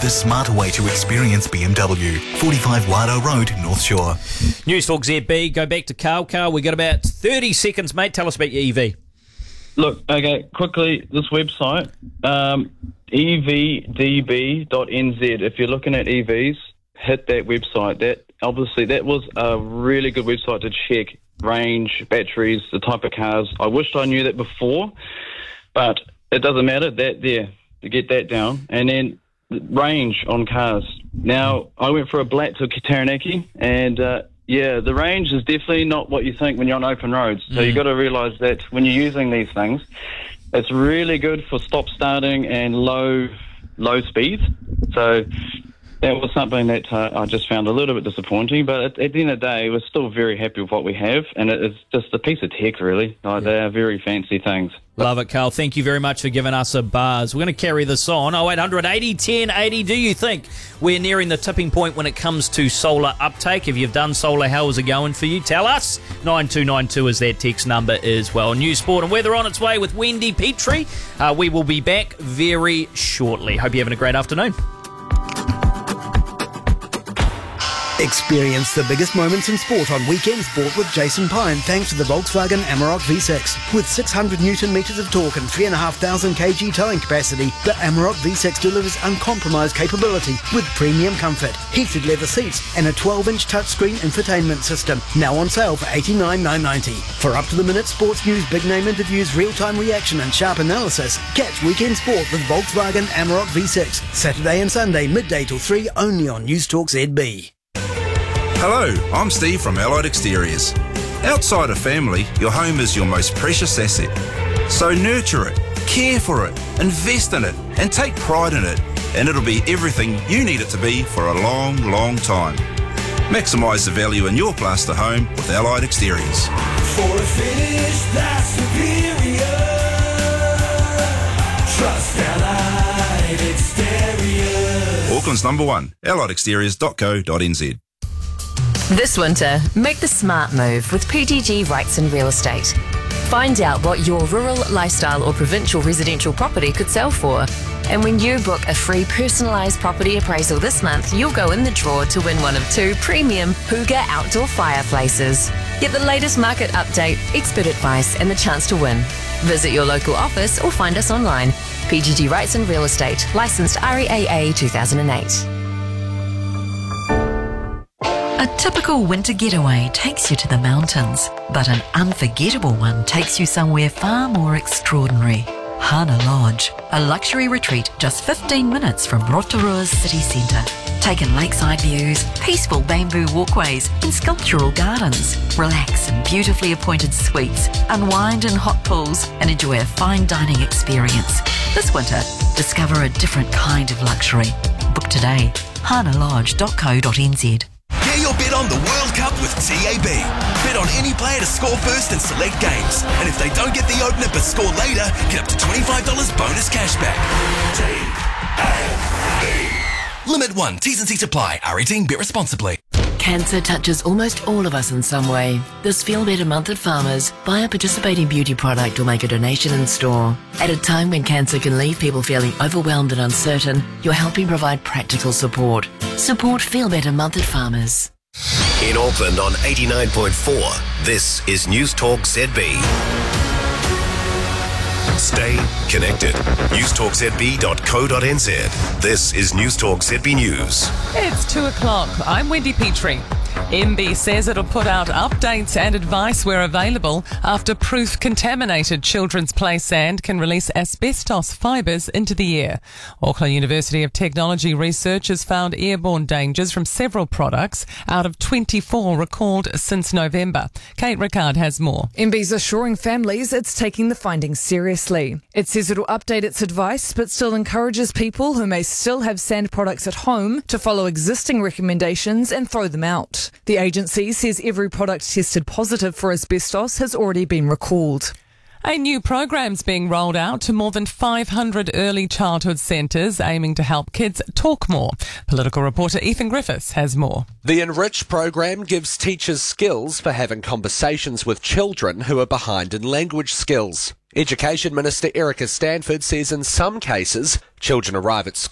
the smarter way to experience BMW. 45 Wado Road, North Shore. News Talk ZB, go back to Carl. Carl, we got about 30 seconds, mate. Tell us about your EV. Look, okay, quickly, this website, evdb.nz. If you're looking at EVs, hit that website. That was a really good website to check range, batteries, the type of cars. I wished I knew that before, but it doesn't matter. That there, to get that down. And then range on cars. Now, I went for a black to Taranaki, and the range is definitely not what you think when you're on open roads. So you've got to realise that when you're using these things, it's really good for stop-starting and low speeds. So that was something that I just found a little bit disappointing. But at the end of the day, we're still very happy with what we have, and it's just a piece of tech, really. They are very fancy things. Love it, Carl. Thank you very much for giving us a buzz. We're going to carry this on. 0800 80 10 80. Do you think we're nearing the tipping point when it comes to solar uptake? If you've done solar, how is it going for you? Tell us. 9292 is that text number as well. News, sport and weather on its way with Wendy Petrie. We will be back very shortly. Hope you're having a great afternoon. Experience the biggest moments in sport on Weekend Sport with Jason Pine, thanks to the Volkswagen Amarok V6. With 600 Newton metres of torque and 3,500 kg towing capacity, the Amarok V6 delivers uncompromised capability with premium comfort, heated leather seats and a 12-inch touchscreen infotainment system. Now on sale for $89,990. For up-to-the-minute sports news, big-name interviews, real-time reaction and sharp analysis, catch Weekend Sport with Volkswagen Amarok V6. Saturday and Sunday, midday till 3, only on News Talk ZB. Hello, I'm Steve from Allied Exteriors. Outside of family, your home is your most precious asset. So nurture it, care for it, invest in it, and take pride in it, and it'll be everything you need it to be for a long, long time. Maximise the value in your plaster home with Allied Exteriors. For a finish that's superior, trust Allied Exteriors. Auckland's number one, alliedexteriors.co.nz. This winter, make the smart move with PGG Wrightson Real Estate. Find out what your rural, lifestyle or provincial residential property could sell for. And when you book a free personalised property appraisal this month, you'll go in the draw to win one of 2 premium Hooga outdoor fireplaces. Get the latest market update, expert advice and the chance to win. Visit your local office or find us online. PGG Wrightson Real Estate, licensed REAA 2008. A typical winter getaway takes you to the mountains, but an unforgettable one takes you somewhere far more extraordinary. Hana Lodge, a luxury retreat just 15 minutes from Rotorua's city centre. Take in lakeside views, peaceful bamboo walkways and sculptural gardens. Relax in beautifully appointed suites, unwind in hot pools and enjoy a fine dining experience. This winter, discover a different kind of luxury. Book today, hanalodge.co.nz. Get your bet on the World Cup with TAB. Bet on any player to score first in select games. And if they don't get the opener but score later, get up to $25 bonus cashback. TAB. Limit 1. T's and C's apply. R18. Bet responsibly. Cancer touches almost all of us in some way. This Feel Better month at Farmers, buy a participating beauty product or make a donation in store. At a time when cancer can leave people feeling overwhelmed and uncertain, you're helping provide practical support. Support Feel Better month at Farmers. In Auckland on 89.4, this is News Talk ZB. Stay connected. newstalkzb.co.nz. This is News Talk ZB News. It's 2 o'clock. I'm Wendy Petrie. MB says it'll put out updates and advice where available after proof contaminated children's play sand can release asbestos fibres into the air. Auckland University of Technology researchers found airborne dangers from several products out of 24 recalled since November. Kate Rickard has more. MB's assuring families it's taking the findings seriously. It says it'll update its advice but still encourages people who may still have sand products at home to follow existing recommendations and throw them out. The agency says every product tested positive for asbestos has already been recalled. A new program's being rolled out to more than 500 early childhood centres aiming to help kids talk more. Political reporter Ethan Griffiths has more. The Enrich program gives teachers skills for having conversations with children who are behind in language skills. Education Minister Erica Stanford says in some cases, children arrive at